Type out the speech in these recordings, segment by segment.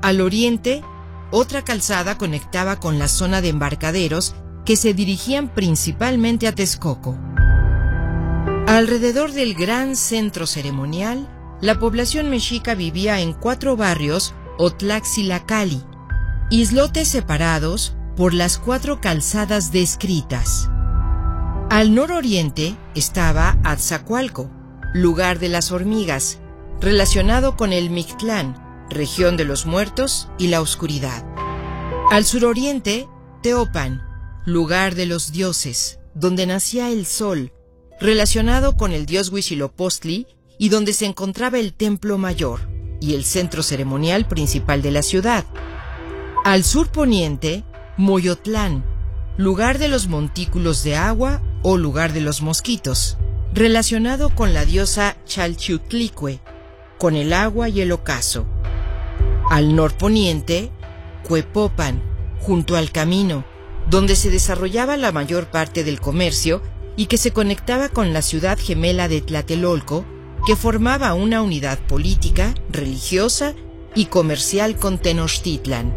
Al oriente, otra calzada conectaba con la zona de embarcaderos que se dirigían principalmente a Texcoco. Alrededor del gran centro ceremonial, la población mexica vivía en 4 barrios o Tlaxilacalli, islotes separados por las 4 calzadas descritas. Al nororiente estaba Atzacoalco, lugar de las hormigas, relacionado con el Mictlán, región de los muertos y la oscuridad. Al suroriente, Teopan, lugar de los dioses, donde nacía el sol, relacionado con el dios Huitzilopochtli y donde se encontraba el templo mayor y el centro ceremonial principal de la ciudad. Al surponiente, Moyotlán, lugar de los montículos de agua o lugar de los mosquitos, relacionado con la diosa Chalchiutlicue, con el agua y el ocaso. Al norponiente, Cuepopan, junto al camino, donde se desarrollaba la mayor parte del comercio y que se conectaba con la ciudad gemela de Tlatelolco, que formaba una unidad política, religiosa y comercial con Tenochtitlan.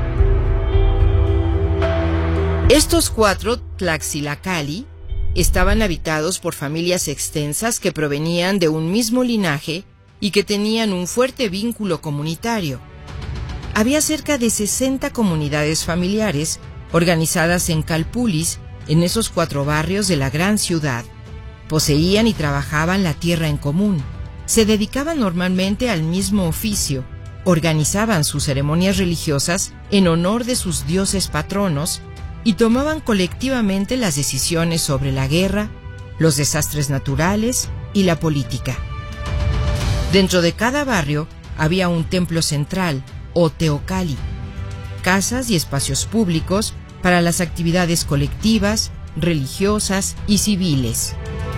Estos 4 Tlaxilacalli estaban habitados por familias extensas que provenían de un mismo linaje y que tenían un fuerte vínculo comunitario. Había cerca de 60 comunidades familiares organizadas en calpulis en esos 4 barrios de la gran ciudad. Poseían y trabajaban la tierra en común, se dedicaban normalmente al mismo oficio, organizaban sus ceremonias religiosas en honor de sus dioses patronos y tomaban colectivamente las decisiones sobre la guerra, los desastres naturales y la política. Dentro de cada barrio había un templo central, o teocalli, casas y espacios públicos para las actividades colectivas, religiosas y civiles.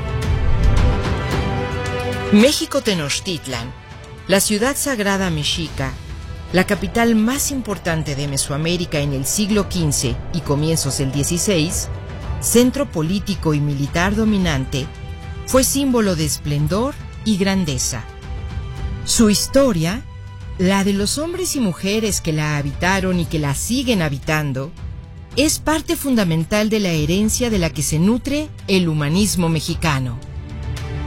México Tenochtitlan, la ciudad sagrada mexica, la capital más importante de Mesoamérica en el siglo XV y comienzos del XVI, centro político y militar dominante, fue símbolo de esplendor y grandeza. Su historia, la de los hombres y mujeres que la habitaron y que la siguen habitando, es parte fundamental de la herencia de la que se nutre el humanismo mexicano.